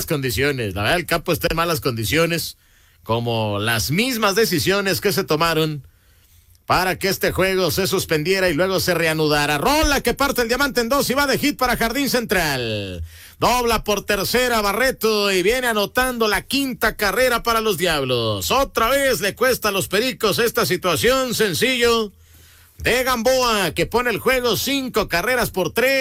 condiciones. La verdad, el campo está en malas condiciones, como las mismas decisiones que se tomaron para que este juego se suspendiera y luego se reanudara. Rola que parte el diamante en dos y va de hit para Jardín Central. Dobla por tercera Barreto y viene anotando la quinta carrera para los Diablos. Otra vez le cuesta a los Pericos esta situación, sencillo de Gamboa, que pone el juego 5 carreras por 3.